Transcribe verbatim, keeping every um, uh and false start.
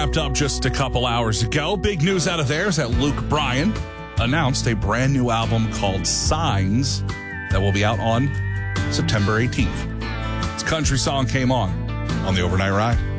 Wrapped up just a couple hours ago. Big news out of there is that Luke Bryan announced a brand new album called Signs that will be out on September eighteenth. This country song came on on the Overnight Ride.